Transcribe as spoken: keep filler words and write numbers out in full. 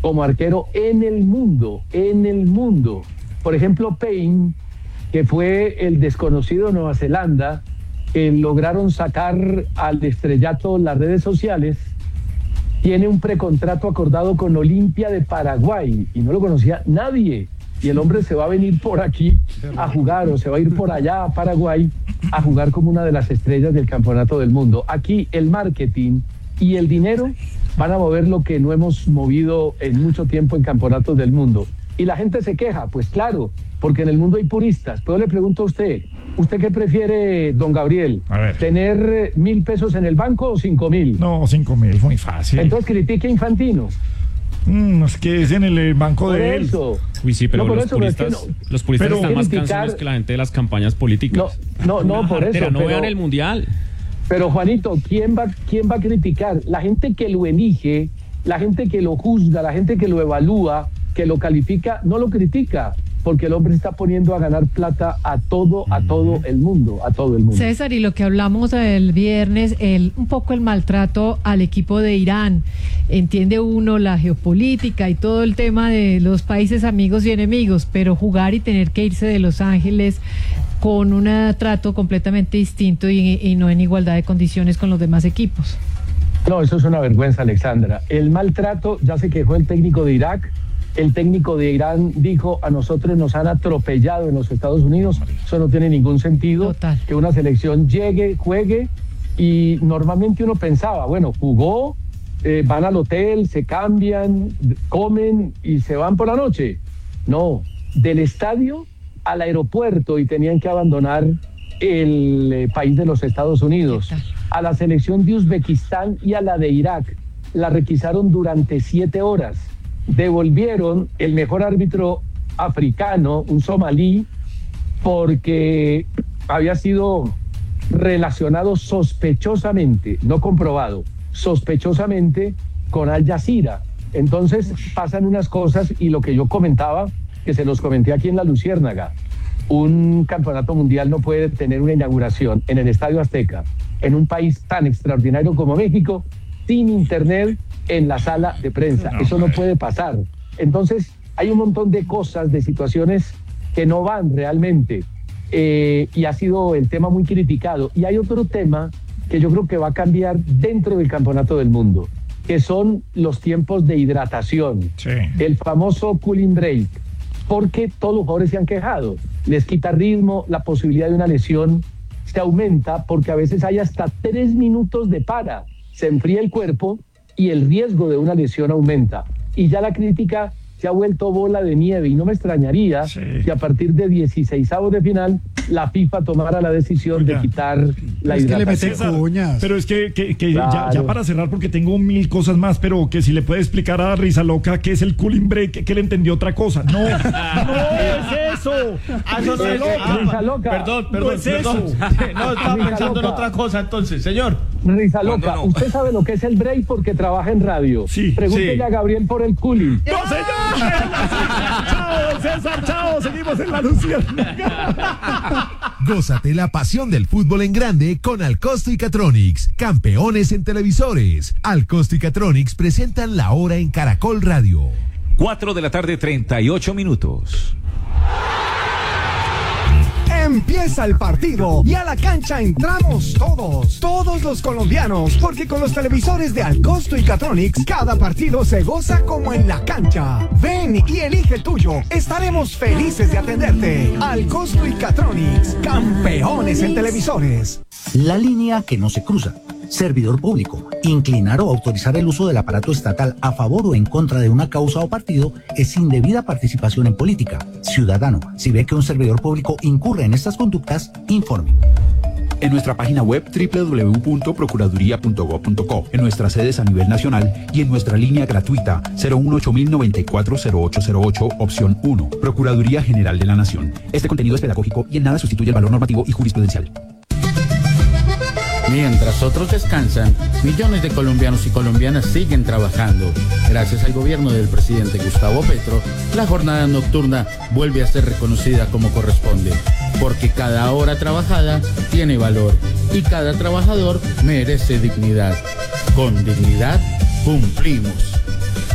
como arquero en el mundo, en el mundo. Por ejemplo, Payne, que fue el desconocido de Nueva Zelanda, que lograron sacar al estrellato las redes sociales, tiene un precontrato acordado con Olimpia de Paraguay y no lo conocía nadie. Y el hombre se va a venir por aquí a jugar o se va a ir por allá a Paraguay a jugar como una de las estrellas del campeonato del mundo. Aquí el marketing y el dinero van a mover lo que no hemos movido en mucho tiempo en campeonatos del mundo. Y la gente se queja, pues claro, porque en el mundo hay puristas. Pero le pregunto a usted, ¿usted qué prefiere, don Gabriel? A ver. ¿Tener mil pesos en el banco o cinco mil? No, cinco mil, muy fácil. Entonces critique a Infantino. Mm, es que es en el banco Por de eso. él. Uy, sí, pero No, por los eso, pero es puristas, que no- los puristas pero están más criticar- cansados que la gente de las campañas políticas. No, no, no, por eso. Pero no pero- vean el mundial. Pero Juanito, ¿quién va, quién va a criticar? La gente que lo elige, la gente que lo juzga, la gente que lo evalúa, que lo califica, no lo critica, porque el hombre está poniendo a ganar plata a todo, a todo el mundo, a todo el mundo. César, y lo que hablamos el viernes, el, un poco el maltrato al equipo de Irán. Entiende uno la geopolítica y todo el tema de los países amigos y enemigos, pero jugar y tener que irse de Los Ángeles con un trato completamente distinto y, y no en igualdad de condiciones con los demás equipos. No, eso es una vergüenza, Alexandra. El maltrato, ya se quejó el técnico de Irak, el técnico de Irán dijo, a nosotros nos han atropellado en los Estados Unidos, eso no tiene ningún sentido. Total. Que una selección llegue, juegue, y normalmente uno pensaba, bueno, jugó, eh, van al hotel, se cambian, comen y se van por la noche. No, del estadio al aeropuerto y tenían que abandonar el eh, país de los Estados Unidos. ¿Qué tal? A la selección de Uzbekistán y a la de Irak la requisaron durante siete horas. Devolvieron el mejor árbitro africano, un somalí, porque había sido relacionado sospechosamente, no comprobado, sospechosamente con Al Jazeera. Entonces pasan unas cosas y lo que yo comentaba, que se los comenté aquí en La Luciérnaga, un campeonato mundial no puede tener una inauguración en el Estadio Azteca, en un país tan extraordinario como México, sin internet en la sala de prensa. Eso no puede pasar. Entonces hay un montón de cosas, de situaciones que no van realmente, eh, y ha sido el tema muy criticado. Y hay otro tema que yo creo que va a cambiar dentro del campeonato del mundo, que son los tiempos de hidratación, Sí. el famoso cooling break, porque todos los jugadores se han quejado, les quita ritmo, la posibilidad de una lesión se aumenta, porque a veces hay hasta tres minutos de para, se enfría el cuerpo y el riesgo de una lesión aumenta. Y ya la crítica se ha vuelto bola de nieve, y no me extrañaría Sí. que a partir de dieciseisavos de final la FIFA tomara la decisión Oiga, de quitar la es que le hidratación. mete César, cuñas. pero es que, que, que ya, Claro. ya para cerrar, porque tengo mil cosas más, pero que si le puede explicar a Risa Loca qué es el cooling break, que él entendió otra cosa. No, no es eso. Ah, eso no Risa es loca, Risa loca. Perdón, No perdón, es perdón. eso. No, estaba Risa pensando en loca. otra cosa entonces, señor. Risa loca, No, no, no. usted sabe lo que es el break porque trabaja en radio. Sí, Pregúntele sí. a Gabriel por el cooling. ¡No, señor! ¡Chao, don César! ¡Chao! Seguimos en La Luciérnaga. Gózate la pasión del fútbol en grande con Alcosto y Catronics, campeones en televisores. Alcosto y Catronics presentan La Hora en Caracol Radio. cuatro de la tarde, treinta y ocho minutos. Empieza el partido y a la cancha entramos todos, todos los colombianos, porque con los televisores de Alcosto y Catronics cada partido se goza como en la cancha. Ven y elige el tuyo, estaremos felices de atenderte. Alcosto y Catronics, campeones en televisores. La línea que no se cruza. Servidor público. Inclinar o autorizar el uso del aparato estatal a favor o en contra de una causa o partido es indebida participación en política. Ciudadano, si ve que un servidor público incurre en estas conductas, informe. En nuestra página web doble u doble u doble u punto procuraduría punto gob punto co, en nuestras sedes a nivel nacional y en nuestra línea gratuita cero uno ocho mil noventa y cuatro cero ocho cero ocho, opción uno. Procuraduría General de la Nación. Este contenido es pedagógico y en nada sustituye el valor normativo y jurisprudencial. Mientras otros descansan, millones de colombianos y colombianas siguen trabajando. Gracias al gobierno del presidente Gustavo Petro, la jornada nocturna vuelve a ser reconocida como corresponde, porque cada hora trabajada tiene valor y cada trabajador merece dignidad. Con dignidad cumplimos.